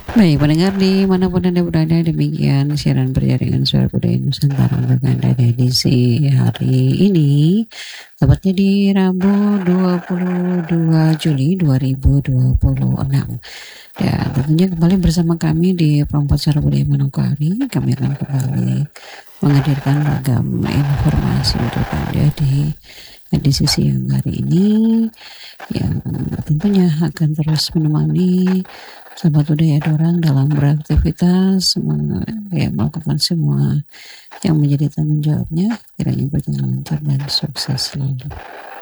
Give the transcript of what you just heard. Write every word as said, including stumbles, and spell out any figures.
Baik, pendengar dimanapun Anda berada, demikian siaran berjaringan Suara Budaya Nusantara untuk Anda di edisi hari ini, tepatnya di Rabu dua puluh dua Juli dua ribu dua puluh enam. Ya, tentunya kembali bersama kami di Perempuan Suara Budaya Manokwari. Kami akan kembali menghadirkan ragam informasi untuk Anda di edisi siang hari ini, yang tentunya akan terus menemani sahabat budaya dorang dalam beraktivitas, me- ya, melakukan semua yang menjadi tanggung jawabnya, kiranya berjalan lancar dan sukses selalu.